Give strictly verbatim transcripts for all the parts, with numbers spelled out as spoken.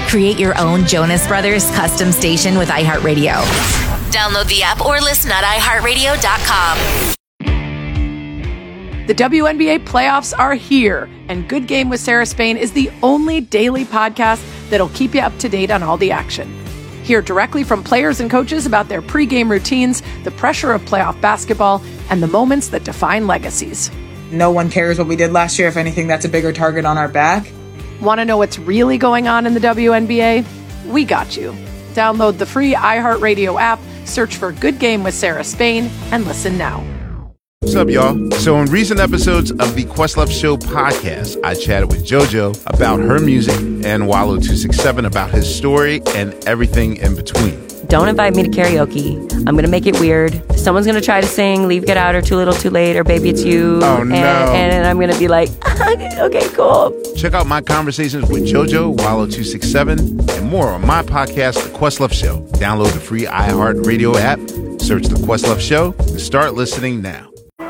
Create your own Jonas Brothers custom station with iHeartRadio. Download the app or listen at i heart radio dot com. The W N B A playoffs are here, and Good Game with Sarah Spain is the only daily podcast that'll keep you up to date on all the action. Hear directly from players and coaches about their pregame routines, the pressure of playoff basketball, and the moments that define legacies. No one cares what we did last year. If anything, that's a bigger target on our back. Want to know what's really going on in the W N B A? We got you. Download the free iHeartRadio app, search for Good Game with Sarah Spain, and listen now. What's up, y'all? So in recent episodes of the Questlove Show podcast, I chatted with JoJo about her music and Wallow two six seven about his story and everything in between. Don't invite me to karaoke. I'm going to make it weird. Someone's going to try to sing Leave, Get Out, or Too Little, Too Late, or Baby It's You. Oh, no. And, and I'm going to be like, okay, cool. Check out my conversations with JoJo, Wallow two six seven, and more on my podcast, The Questlove Show. Download the free iHeartRadio app, search The Questlove Show, and start listening now.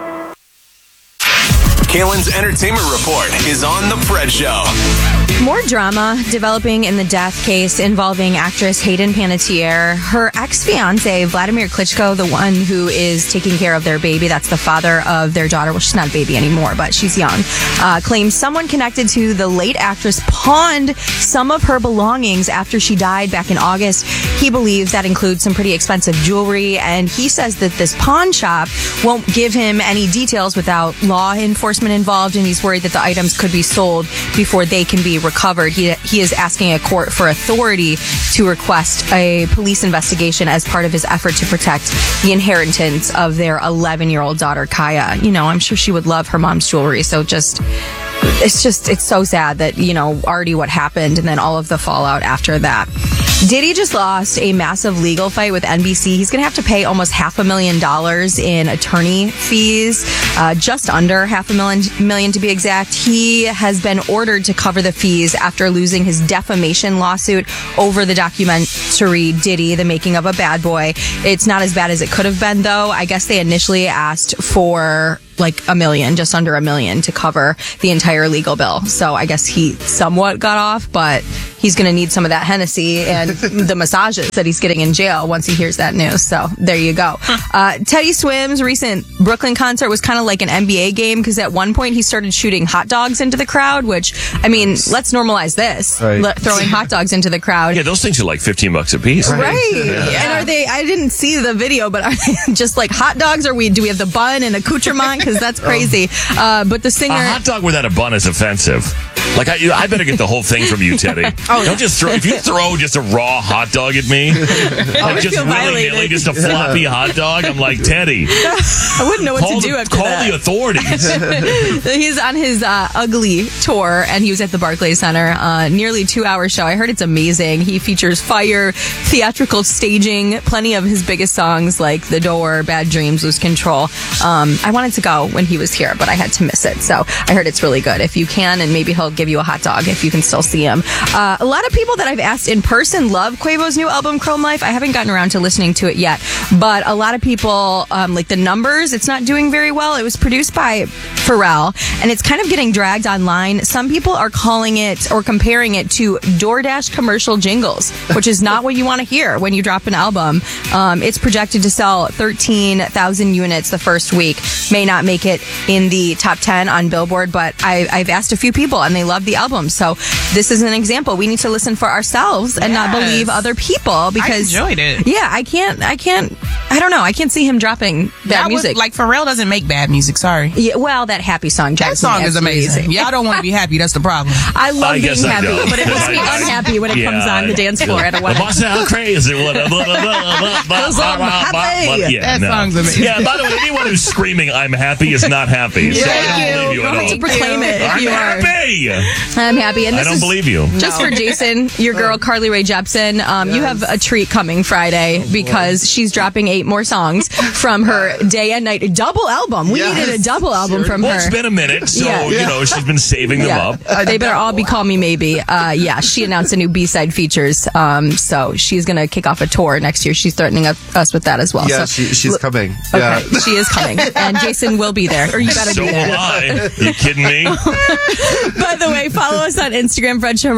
Kalen's Entertainment Report is on The Fred Show. More drama developing in the death case involving actress Hayden Panettiere. Her ex-fiance, Vladimir Klitschko, the one who is taking care of their baby, that's the father of their daughter. Well, she's not a baby anymore, but she's young. Uh, claims someone connected to the late actress pawned some of her belongings after she died back in August. He believes that includes some pretty expensive jewelry, and he says that this pawn shop won't give him any details without law enforcement involved, and he's worried that the items could be sold before they can be recovered. He he is asking a court for authority to request a police investigation as part of his effort to protect the inheritance of their eleven-year-old daughter, Kaya. You know, I'm sure she would love her mom's jewelry, so just... It's just, it's so sad that, you know, already what happened and then all of the fallout after that. Diddy just lost a massive legal fight with N B C. He's going to have to pay almost half a million dollars in attorney fees, uh, just under half a million, million to be exact. He has been ordered to cover the fees after losing his defamation lawsuit over the documentary Diddy, The Making of a Bad Boy. It's not as bad as it could have been, though. I guess they initially asked for like a million, just under a million to cover the entire legal bill. So I guess he somewhat got off, but he's going to need some of that Hennessy and the massages that he's getting in jail once he hears that news. So there you go. Uh, Teddy Swim's recent Brooklyn concert was kind of like an N B A game because at one point he started shooting hot dogs into the crowd, which, I mean, let's normalize this. Right. Le- throwing hot dogs into the crowd. Yeah, those things are like fifteen bucks a piece. Right. Yeah. And are they, I didn't see the video, but are they just like hot dogs? Or we do we have the bun and accoutrement? Because that's crazy. Uh, but the singer... A hot dog without a bun is offensive. Like, I, you, I better get the whole thing from you, Teddy. Oh, Don't just throw, if you throw just a raw hot dog at me, I like just feel willy-nilly, violated. just a floppy hot dog, I'm like, Teddy. I wouldn't know what call to do the, after Call that. the authorities. He's on his uh, Ugly tour, and he was at the Barclays Center. Uh, nearly two-hour show. I heard it's amazing. He features fire, theatrical staging, plenty of his biggest songs like The Door, Bad Dreams, Lose Control. Um, I wanted to go when he was here, but I had to miss it. So I heard it's really good. If you can, and maybe he'll give you a hot dog if you can still see him. Uh, a lot of people that I've asked in person love Quavo's new album, Chrome Life. I haven't gotten around to listening to it yet, but a lot of people, um, like the numbers, it's not doing very well. It was produced by Pharrell, and it's kind of getting dragged online. Some people are calling it or comparing it to DoorDash commercial jingles, which is not what you want to hear when you drop an album. Um, it's projected to sell thirteen thousand units the first week. May not make it in the top ten on Billboard, but I, I've asked a few people, and they love the album. So this is an example. We need to listen for ourselves and Yes. not believe other people because I enjoyed it. Yeah, I can't. I can't. I don't know. I can't see him dropping bad That music. Was, like Pharrell doesn't make bad music. Sorry. Yeah, well, that happy song. That drives me song is absolutely amazing. insane. Y'all don't want to be happy. That's the problem. I love I being guess I happy, don't. but it makes me I- I- unhappy when it yeah, comes on the dance floor at a The wedding. boss sound crazy. Blah, blah, blah, blah, blah, blah, Cause I'm blah, happy. blah, blah. Yeah, That no. song's amazing. Yeah, by the way, anyone who's screaming "I'm happy" is not happy. So I Thank don't you. believe you Go at ahead all. to proclaim it if I'm you are. happy. I'm happy. And I this don't is believe you. Just for Jason, your girl Carly Rae Jepsen, um, you have a treat coming Friday because she's dropping eight more songs from her day and night double album. We Yes. needed a double album from Well, her. it's been a minute, so Yeah. you know she's been saving them Yeah. up. They better all be Call Me Maybe. Uh, yeah, she announced a new B-side features. Um, so she's going to kick off a tour next year. She's threatening us us with that as well. Yeah, so, she, she's look- coming. Okay, Yeah. she is coming. And Jason will be there. Or you better So be will there. I. You kidding me? By the way, follow us on Instagram, Fred Show Radio, TikTok.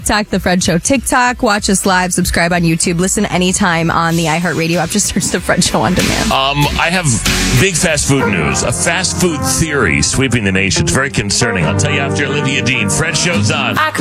TikTok, The Fred Show TikTok. Watch us live. Subscribe on YouTube. Listen anytime on the iHeartRadio app. Just search The Fred Show on demand. Um, I have big fast food news. A fast food theory sweeping the nation. It's very concerning. I'll tell you after Olivia Dean. Fred Show's on. I